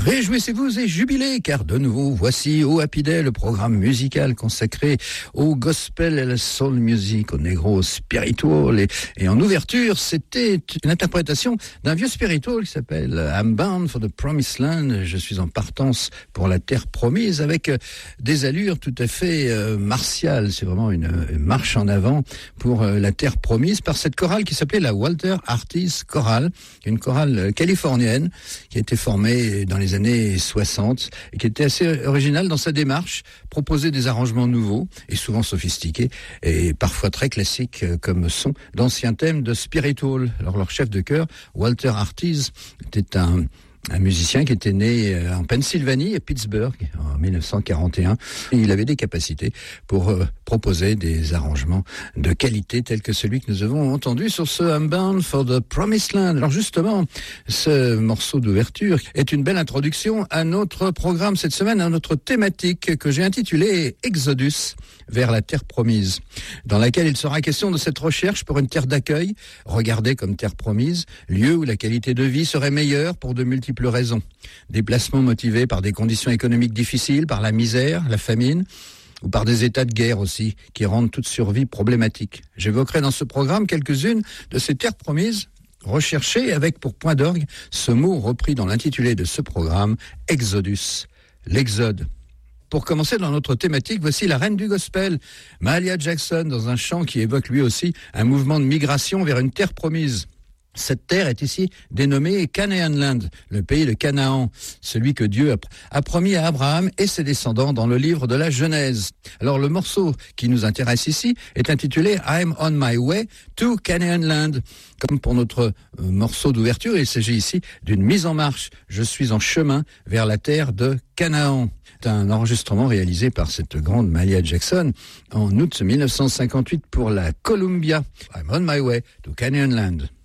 Réjouissez-vous et jubilez, car de nouveau, voici au Happy Day, le programme musical consacré au gospel et la soul music, au negro spiritual. Et en ouverture, c'était une interprétation d'un vieux spiritual qui s'appelle I'm Bound for the Promised Land. Je suis en partance pour la terre promise, avec des allures tout à fait martiales. C'est vraiment une marche en avant pour la terre promise par cette chorale qui s'appelait la Walter Artis Chorale, une chorale californienne qui a été formée dans les années 60 et qui était assez originale dans sa démarche, proposer des arrangements nouveaux et souvent sophistiqués et parfois très classiques comme sont d'anciens thèmes de spiritual. Alors leur chef de chœur, Walter Artis, était un musicien qui était né en Pennsylvanie, à Pittsburgh, en 1941. Et il avait des capacités pour proposer des arrangements de qualité tels que celui que nous avons entendu sur ce I'm Bound for the Promised Land. Alors justement, ce morceau d'ouverture est une belle introduction à notre programme cette semaine, à notre thématique que j'ai intitulée Exodus vers la terre promise, dans laquelle il sera question de cette recherche pour une terre d'accueil, regardée comme terre promise, lieu où la qualité de vie serait meilleure pour de multiples raisons. Déplacements motivés par des conditions économiques difficiles, par la misère, la famine, ou par des états de guerre aussi, qui rendent toute survie problématique. J'évoquerai dans ce programme quelques-unes de ces terres promises recherchées avec pour point d'orgue ce mot repris dans l'intitulé de ce programme, Exodus, l'exode. Pour commencer dans notre thématique, voici la reine du gospel, Mahalia Jackson, dans un chant qui évoque lui aussi un mouvement de migration vers une terre promise. Cette terre est ici dénommée Canaan Land, le pays de Canaan, celui que Dieu a promis à Abraham et ses descendants dans le livre de la Genèse. Alors le morceau qui nous intéresse ici est intitulé I'm on my way to Canaan Land. Comme pour notre morceau d'ouverture, il s'agit ici d'une mise en marche. Je suis en chemin vers la terre de Canaan. C'est un enregistrement réalisé par cette grande Mahalia Jackson en août 1958 pour la Columbia. I'm on my way to Canaan Land.